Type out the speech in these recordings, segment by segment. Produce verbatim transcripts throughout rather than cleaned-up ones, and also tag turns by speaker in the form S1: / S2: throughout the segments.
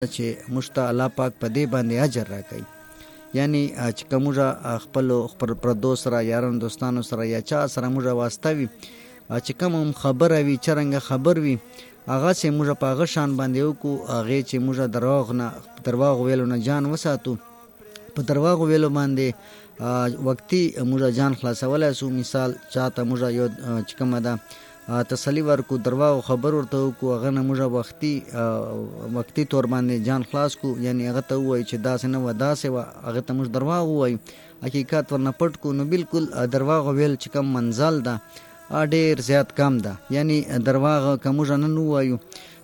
S1: چې مشته الله پاک په دې باندې اجر راکړي. یعنی چې کومه خپل خپل پردو سره یاران دوستانو سره یا چا سره موږ واسطه وي چې کوم خبره وي چرنګ خبر وي هغه چې موږ په هغه شان باندې وکړو هغه چې موږ دروغ نه دروغ ویلو نه جان وساتو. په دروغ ویلو باندې وقتی موږ جان خلاصولای سو. مثال چاته موږ یو چې کومه ده تسلی ورکو دروغ خبر ورته وکړو هغه نه موږ وختي وختي تور باندې جان خلاص کو. یعنی هغه ته وایي چې داسې نه و داسې و هغه ته موږ دروغ وایو حقیقت ورنه پټ کو. نو بالکل دروغ ویل چې کوم منزل ده ډیر زیات کم ده. یعنی دروغ کوم ژن نه وایو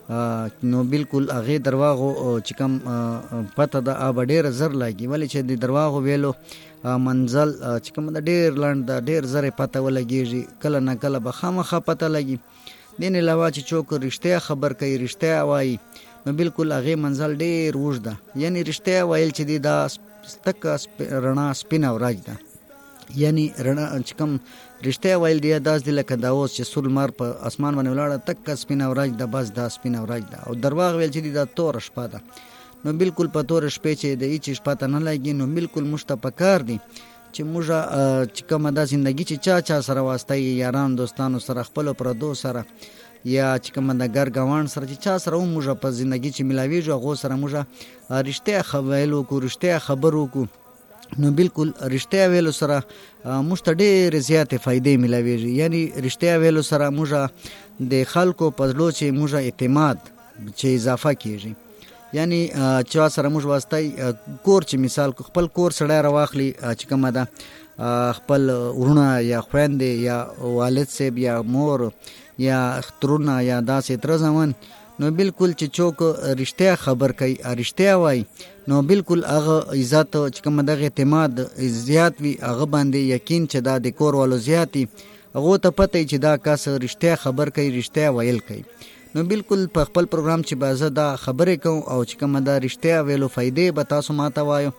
S1: نو بالکل هغه دروغ چې کوم پته ده اب ډیر زر لګي ولی چې د دروغ ویلو منزل چې کوم د ډیر لاند د ډیر زره پته ولګيږي کله نه کله به خامخا پته لګي. دین علاوه چې څوک رښتیا خبر کوي رښتیا وایي نو بالکل هغه منزل ډیر وژ ده. یعنی رښتیا ویل چې دی دا تک رڼا سپینه ورځ ده. یعنی رڼا چې کوم رښتیا ویل دی داس دی لکه دا اوس چې سور مار په اسمان باندې ولاړه تک سپینه ورځ ده بس دا سپینه ورځ ده. او دروغ ویل چې دی دا تور شپه ده نو بالکل په تور شپې چې د هیڅ شپه ته نه لګي نو بالکل مشته پکار دي چې موږ چې کومه دا زندگی چې چا چا سره واسطه یاران دوستانو سره خپل پردو سره یا چې کومه د ګر ګوان سره چې چا سره موږ په زندگی چې ملاویږو هغه سره موږ رښتیا خبرو کو رښتیا خبرو کو نو بالکل رښتیا ویلو سره موږ ته ډېرې زیاتې فائدې ملاویږي. یعنی رښتیا ویلو سره موږ د خلکو په زړه چې موږ اعتماد چې اضافه کیږي. یعنی چا سره موږ واسطه کور چې مثال خپل کور سړی راواخلي چې کومه ده خپل ورونه یا خويندې یا والد صاحب یا مور یا ترونه یا داسې تر ځوان نو بالکل چې څوک رښتیا خبر کوي رښتیا وایي نو بالکل هغه عزت چې کوم دغه اعتماد زیات وي هغه باندې یقین چې دا د کور والو زیاتی هغه ته پته چې دا کس رښتیا خبر کوي رښتیا ویل کوي. نو بالکل په خپل پروګرام چې بازه دا خبرې کوم او چې کوم دا رښتیا ویلو فائدې به تاسو ماته وایو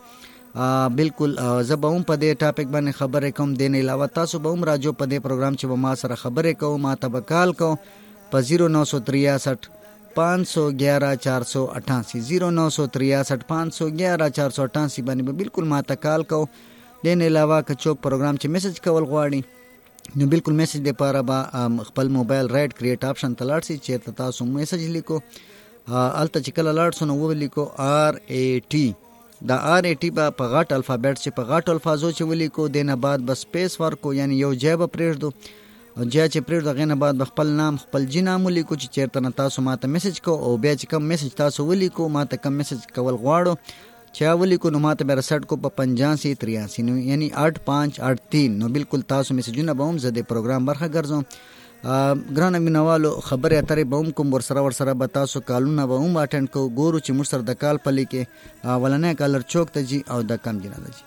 S1: بالکل زه به هم په دې ټاپک باندې خبرې کوم. دین علاوه تاسو به هم راځو په دې پروګرام چې به ما سره خبرې کوم ماته به کال کوم په زیرو نو سو تریاسٹھ پانچ سو گیارہ چار سو اٹھاسی زیرو نو سو تریاسٹھ پانچ سو گیارہ چار سو اٹھاسی باندې به بالکل ماته کال کو. دین علاوه که څوک پروګرام چې میسج کول غواړي نو بالکل میسج د پاره با خپل موبایل رائټ کریټ آپشن ته لاړ شي چې تاسو میسج لیکو الته چې کله لاړ سو نو ولیکو آر ای ټی دا آر ای ټی په غټ الفابet چې په غټ الفاظو چې ولیکو دینه بعد بس سپیس ورکو یعنی یو جیب پرېږدو جا چې پرېږدو غینه بعد خپل نام خپل جنام ولیکو چې چیرته نه تاسو ماته میسج کو او بیا چې کوم میسج تاسو ولیکو ماته کوم میسج کول غواړو چا ولیکو نو ماته به رسټ کو په پنچاسی تریاسی نو یعنی آٹھ پانچ آٹھ تین نو بالکل تاسو میسجونه به هم زه د پروګرام برخه ګرځوم. ګرانه مینوالو خبرې اترې به هم کوم ورسره ورسره به تاسو کالونه به هم اټینډ کو. ګورو چې موږ سره د کال په لیکې ولنې کالر چوک ته جی او د کم جنا ده جی.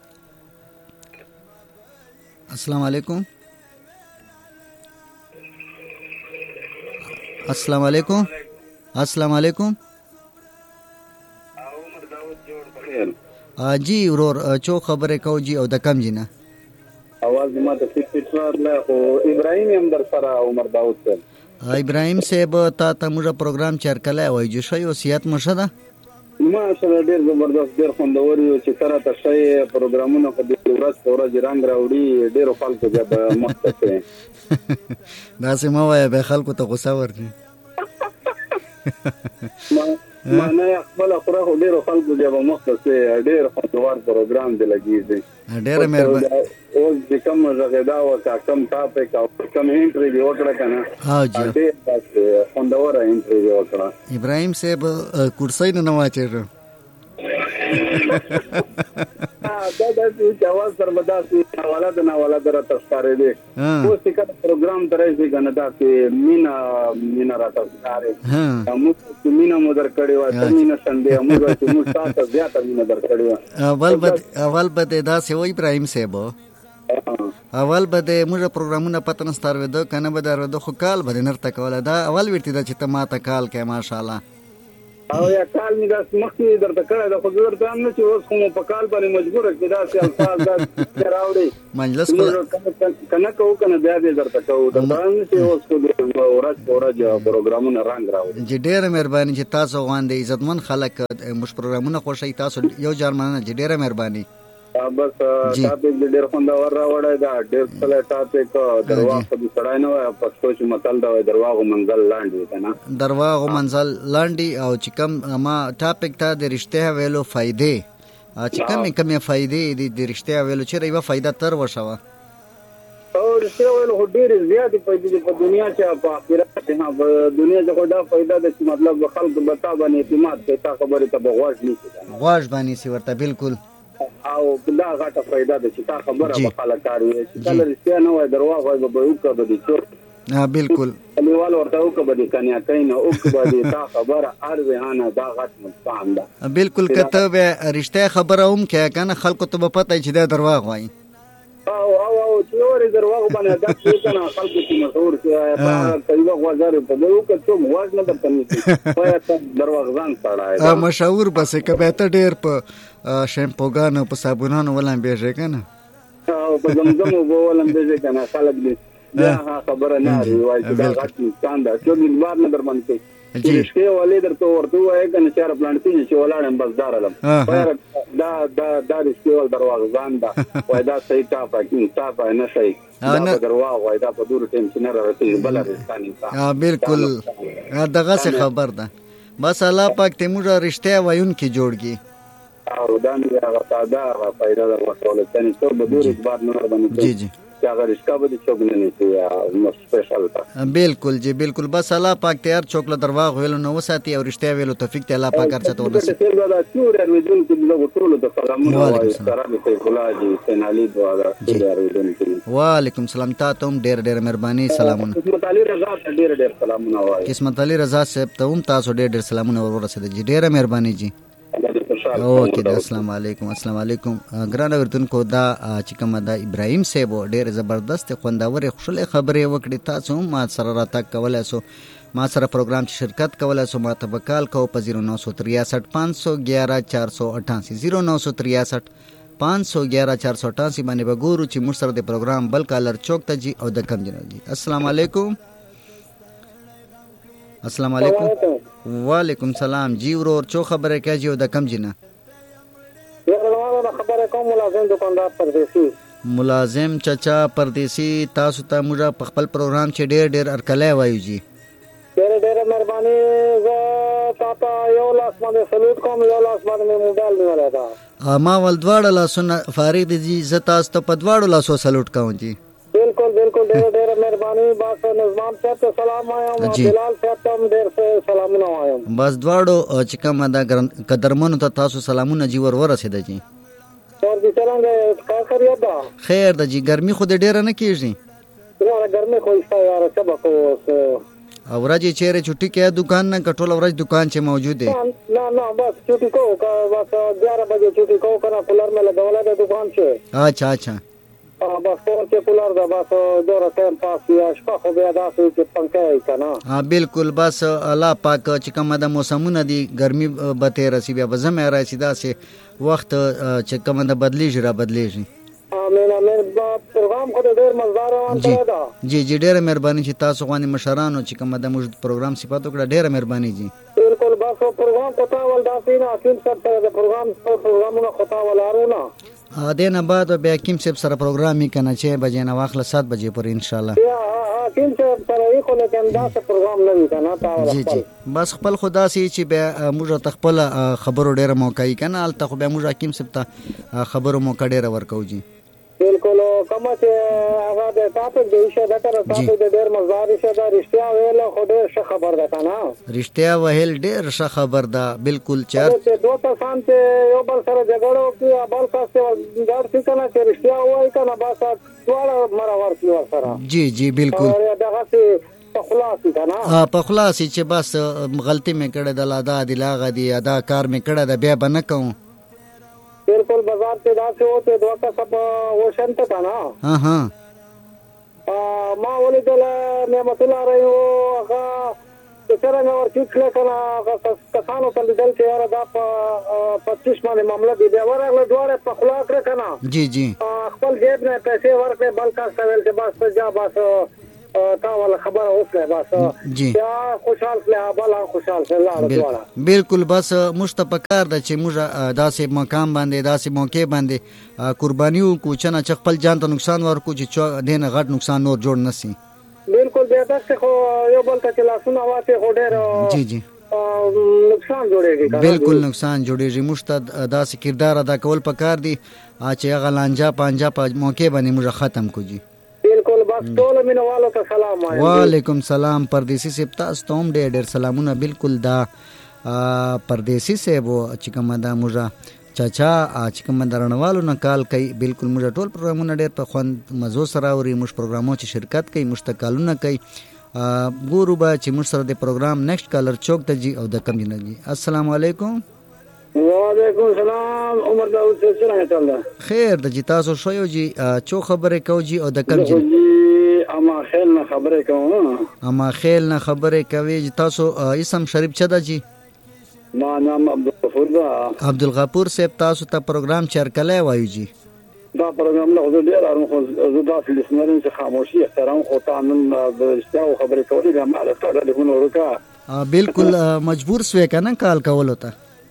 S1: السلام علیکم. السلام علیکم. السلام علیکم. جی ورور چو خبرې کو جی او د کم جنا
S2: आवाज ما ته فکر راغله او ابراهيم هم در سره عمر داوود سره.
S1: ابراهيم صاحب تا ته موږ پروګرام چیر کله وای جو شی او سیات مشده
S2: ما سره ډیر زبردست ډیر خوندور یو چې سره ته شی پروګرامونه په دې ورځ ورځ رنگ راوړي ډیر خلکو ته مخته
S1: دا سم وای به خلکو ته غوسه ورني
S2: ما نه خپل خبره ډیر خلکو ته مخته ډیر خوندور پروګرام دی لګیږي.
S1: ډیر مهرباني
S2: او د کوم زغدا او کوم ټاپک او کوم انټرویو وکړه کنه
S1: ها جی
S2: ډیر تاسو خوندور انټرویو وکړه.
S1: ابراهيم صاحب کورسای نه نواچره
S2: دا د جواز سره بداسي حواله د ناواله در تاسو دي او څنګه پروګرام درې څنګه دا چې مینا مینا را تاسو کارې موږ مینا مودر کړي و ته مینا سندې موږ چې موږ تاسو زیاته مینا در کړي و
S1: اول بد اول بد دا سی وای ابراهيم صاحب اول بده موږ پروګرامونه پتن ستاره ده کنه به درو خو کال بده نرته کوله دا اول ورته دا چې ته ماته کال کې ماشاءالله
S2: او یا کال می داس مخکې درته کړه د خو درته هم نه چې اوس خو په کال باندې مجبور کړي داسې الفاظ دا راوړي
S1: مجلس
S2: کنه کو کنه بیا دې درته کو د باندې چې اوس کو ورځ ورځ پروګرامونه رنگ راوړي.
S1: چې ډېره مهرباني چې تاسو غواندې عزتمن خلک مش پروګرامونه خوښي تاسو یو جرمانه چې ډېره مهرباني.
S2: بس ټاپک ډېر خوندور راوړی دا ډېر څه ټاپک درواغ په سړای نه وای پښتو چې متل دا درواغ منزل لاندې کنه
S1: درواغ منزل لاندې او چې کوم ما ټاپک ته د رښتیا ویلو فائدې چې کومې کومې فائدې د رښتیا ویلو چې ریبه فائدہ تر وشوه
S2: او رښتیا ویلو ډېر زیات فائدې په دنیا کې په آخرت کې هم په دنیا کې خو دا فائدہ ده چې مطلب خلک به تا باندې اعتماد کوي تا خبرې ته بغواړ نه
S1: غواړ باندې سی ورته بالکل
S2: او دا غټه فائدہ ده چې تا خبره په خلک کاروي چې کله رښتیا نه وای درواغ وای به وکړه به دي څو
S1: ها بالکل
S2: کلیوال ورته وکړه به دي کنیا کین او وکړه به تا خبره ار وهانه دا غټ نقصان ده
S1: بالکل کته به رښتیا خبره هم کې کنه خلکو ته به پته چې دا درواغ وای
S2: او او او چې اوري درواغ باندې دا څه کنه خلکو ته مشهور چې په کلیوال غوځار په دې وکړه څو واز نه درته نشي پای درواغ ځان سره
S1: مشهور بس کبه ته ډیر په شیمپوګانو په صابونانو ولم بیږي کنه
S2: او په زمزم وو ولم بیږي کنه خلک دې دا خبره نه وایي چې دا غټ نقصان ده چې د بار نه در باندې چې شی ولې درته ورته وایي کنه چې را پلان کې چې ولاړم بس دارلم دا دا دا د شیول درواغ ځان ده وای دا صحیح تا پکې تا په نه صحیح دا درواغ وای دا په دور ټیم چې نه راځي بل راځي
S1: ها بالکل دغه څه خبر ده بس الله پاک ته موږ رښتیا وایون کې جوړږي
S2: او دا نه هغه ساده هغه پیدا د وټول ثاني څو به دور اعتبار نه باندې
S1: جی جی
S2: چې هغه رښتیا به څوک نه نشي نو سپیشل تا
S1: بالکل جی بالکل بس الله پاک ته هر څوک له درواغ ویلو نو وساتي او رښتیا ویلو توفیق ته الله پاک هرڅه ته ورسي
S2: دا ټول ارویدون کې له ټول د سلامونه وایي سره به کلاجی سنالي دوا ټول ارویدون کې
S1: وعلیکم السلام تاسو هم ډېر ډېر مهرباني سلامونه
S2: قسمت علي رضا ډېر ډېر سلامونه وایي
S1: قسمت علي رضا صاحب ته هم تاسو ډېر ډېر سلامونه ورسېد جی ډېر مهرباني جی اوکے دا السلام علیکم السلام علیکم ګران اوریدونکو دا چې کومه دا ابراهیم صاحب ډېر زبردست خوندور خوشاله خبرې وکړې تاسو ما سره راتګ کولای سو ما سره پروګرام چې شرکت کولای سو ما ته وکال کو په صفر نو تریسٹھ پانچ سو گیارہ چار سو اٹھاسی صفر نو تریسٹھ پانچ سو گیارہ چار سو اٹھاسی باندې وګورو چې موږ سره د پروګرام بل کالر چوک ته جی او د کم جنو جی السلام علیکم السلام علیکم وعلیکم سلام جی ورور چو خبره کې جی او د کم جنا
S2: یو خبره کوم ملازم دکاندار پردیسی
S1: ملازم چچا پردیسی تاسو ته موږ په خپل پروګرام چې ډېر ډېر ارکلای وایو جی
S2: ډېر ډېر مهرباني زه تاسو یو لاس باندې سلوټ کوم یو لاس باندې موبایل نیولای دا
S1: ما ول دواړه لاسونه فارغ دي جی زه تاسو ته په دواړو لاسو سلوټ کوم جی
S2: بالکل بالکل ډېر ډېر مهرباني بس نظام صاحب ته سلام وایم بلال صاحب ته هم ډېر سلامونه وایم
S1: بس دواړو چې کومه دا قدرمنو ته تاسو سلامونه جی ور ورسېده جی
S2: اور دې څنګه کا خیریت ده
S1: خیر ده جی ګرمي خو دې ډېره نه کیږي
S2: یاره ګرمي خو ایستا یاره څه به کوو
S1: او ورځې چیرې چھٹی کې دکان نه کټول ورځ دکان چې موجود دی
S2: نه نه بس چھٹی کو بس گیارہ بجے چھٹی کو کنه کولر میں لگولا د دکان چې
S1: اچھا اچھا
S2: اه بس چې کولر دا بس دوره ټایم پاس یا شپه خو بیا داسې چې پنکه کنه
S1: ها بالکل بس الله پاک چې کومه د موسمونه دی ګرمي به تیر رسی بیا به زمه راشي داسې وخت چې کومه د بدلیږي را بدلیږي
S2: امين امين پروګرام خو ډېر مزدار روان دا
S1: جی جی ډېر مهرباني چې تاسو غوښنه مشرانو چې کومه د موږ پروګرام صفات وکړه ډېر مهرباني جی
S2: بالکل بس پروګرام پتا ول داسې نه حکیم صاحب سره د پروګرام پروګرامونه خطا ولارونه
S1: ا دې نه بعد بیا حکیم صاحب سره پروګرام یې کنه چې بجې نه واخله سات بجې پر ان شاء الله
S2: یا حکیم صاحب سره یې خو لیکن دا څه پروګرام نه وی کنه تا
S1: جی جی بس خپل خدا سي چې بیا موږ ته خپل خبرو ډېر موقع یې کنه الته خو بیا موږ حکیم صاحب ته خبرو موقع ډېر ورکو جی
S2: بالکل کومه چې هغه د تاسو د ایشه د تر تاسو د ډېر مزار شه دا رښتیا ویل خو ډېر ښه خبر ده کنه
S1: رښتیا ویل ډېر ښه خبر ده بالکل چار
S2: چې دوه کسان ته یو بل سره جګړه کوي بل کس ته ډار څه کنه چې رښتیا وایي کنه بس ټول مرور کی سره
S1: جی جی بالکل
S2: دغه څه په خلاصي کنه
S1: ها په خلاصي چې بس غلطي مې کړې د لادا دی لاغه دی ادا کار مې کړه د بیا بنه کوم
S2: بالکل بازار سے داسې ہوتے دوا کا سب وشن تھا نا
S1: ہاں ہاں
S2: ما ولیدل نعمت الله رہی ہو هغه څنګه ورته کله کله کسانو ته لیدل چې یاره دا په پچیس باندې معاملہ دی بیا ورغله دواړه په خلا کړ کنه
S1: جی جی
S2: خپل جیب نه پیسې ورکړې بل کار سوال چې بس جا بس تا ولا خبره وکړه بس
S1: جی
S2: یا خوشحال کله بل خوشحال الله دواړه
S1: بالکل بس مشتپکار د چې موږ داسې مقام باندې داسې موقع باندې قربانیو کو چې نه خپل جان ته نقصان ورکو چې دینه غټ نقصان نور جوړ نسی
S2: بالکل بیا تاسو خو یو بل ته لاسونه واته خو ډېر
S1: جی جی
S2: نقصان جوړیږي
S1: بالکل نقصان جوړیږي مشتد داسې کردار ادا کول پکار دي چې هغه لانجا پانجا په موقع باندې موږ ختم کوجی
S2: بالکل بس ټول مینوالو ته سلام وایم
S1: وعلیکم سلام پردیسی صاحب تاسو ته هم ډېر ډېر سلامونه بالکل دا پردیسی صاحب چې کومه دا موږ چاچا چې کوم درنوالو نه کال کوي بالکل موږ ټول پروګرامونه ډېر په خوند مزو سره اوري موږ پروګرامو چې شرکت کوي مشتکالونه کوي ګورو به چې موږ سره د پروګرام نیکسٹ کالر چوک ته جی او د کم جن جی السلام علیکم
S2: وعلیکم السلام عمر داود سے څنګه چل ده
S1: خیر د جی تاسو شو یو جی چو خبره کو جی او د کم جن
S2: جی اما خیل نه خبره کوم
S1: اما خیل نه خبره کوي جی تاسو اسم شریف چدا جی
S2: ما نام عبدالغفور دا
S1: عبدالغفور صاحب تاسو ته پروګرام چرکلای وایو جی
S2: دا پروګرام له حضور ډیر ارم خو زه دا فلسطینیان څخه خاموشي احترام خو ته نن د اشتاو خبرې کولې دا مال ته د ونه ورکا
S1: بالکل مجبور سوې کنه کال کول وته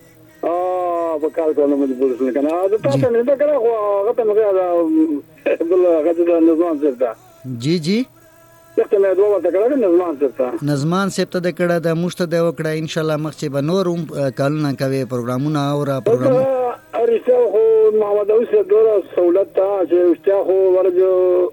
S2: اه په کال کول مجبور سوې کنه دا تاسو نه دا کړه خو هغه ته مګه دا بل هغه د نظام زړه
S1: جی جی
S2: څه نه دوه وخت کړه نظمان څه
S1: نظمان سپ ته کړه د مشته د وکړه ان شاء الله مخ چې بنور کالونه کوي پروګرامونه او را پروګرام
S2: ارسه خو محمد اوسه ډوره سہولت ته چې اشتیا خو ورجو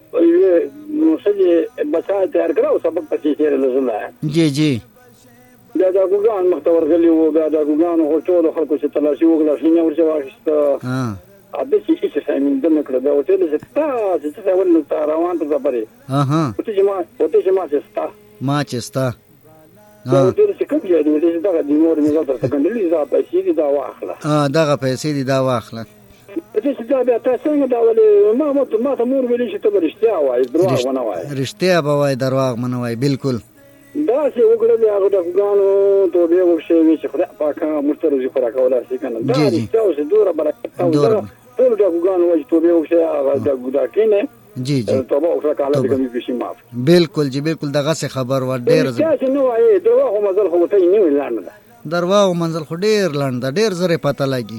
S2: یې نو څه بچا تیار کړو سبق پچې چیرې لزله
S1: جی جی
S2: دا دا ګوګان مختور غلی وو دا دا ګوګان هو ټول خلکو چې تلاشي وکړه شنه ورچې واخیسته
S1: ها
S2: ا د شي چې سامین د نکړه دا او چې د ستا چې څه ول نو روان ته زبري
S1: اها
S2: او چې ما او چې ما چې ستا
S1: ما چې ستا
S2: دا د څه کوم یاد ولې دا د نور نه زړه ته کنده دا پیسې دي دا واخله
S1: اه دغه پیسې دي دا واخله
S2: چې دا بیا تاسو څنګه دا ولې ما مت ما ته مور ویلې چې ته برښتیا وای دروغ ونه وای
S1: رښتیا به وای دروغ منه وای بالکل
S2: دا چې وګړه بیا هغه د افغانو ته به وښه چې خدای پاکه مسترزي خوراک ولا شي کنه دا چې اوس دوره برکت او ټول د افغانو وجه ته به وښه هغه د ګډا کینه
S1: جی جی
S2: ته به اوسه کاله د کمی بشي معاف
S1: بالکل جی بالکل دغه څه خبر ور ډیر
S2: ز چې نو وای دروغ مزل خو ته نه ویلانه ده
S1: دروغ منزل خو ډیر لاند ډیر زره پته لګي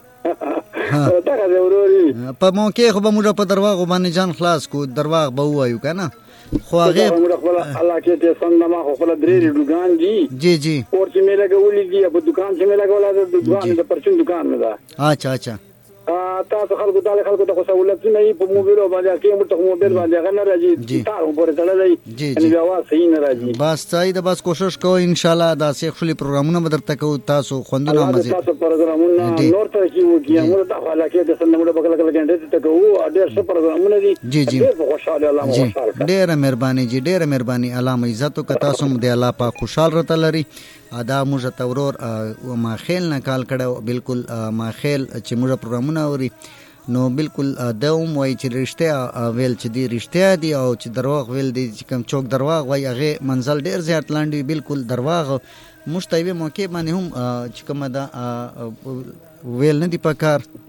S2: دا ضروري
S1: په موقع خو به موږ په دروغ باندې جان خلاص کو دروغ به وایو کنه خو هغه
S2: الله کې ته څنګه ما خو خپل درې دکان دي
S1: جی جی
S2: اور چې مې لګولې دي په دکان چې مې لګولې ده دکان د پرچون دکان نه ده
S1: اچھا اچھا
S2: تاسو خلکو ته خلکو ته سہولت نه په موبایل باندې کې موږ ته موبایل باندې غن راځي تاسو پورې تړلې ان بیا صحیح نه راځي
S1: بس ځای د بس کوشش کوو ان شاء الله دا سیخ خپل پروګرامونه بدرته کوو تاسو خوندونه مزه
S2: تاسو پروګرامونه نور ته کیو کیمو ته حواله کې د سنمو بغل کله کې ته کوو ډېر څه پروګرامونه دي
S1: جی جی
S2: خوشاله الله مو خوشاله
S1: ډېر مهرباني جی ډېر مهرباني الله عزت او تاسو هم د الله پاک خوشحال رته لري ادا موږ تورور ما خیل نه کال کړه بالکل ما خیل چې موږ پروګرامونه اوري نو بالکل دوم وای چې رښتیا ویل چې دی رښتیا دی او چې دروغ ویل دی چې کوم چوک دروغ وای هغه منزل ډیر زیات لاندې بالکل دروغ مشتوي موقع باندې هم چې کومه دا ویل نه دی پکار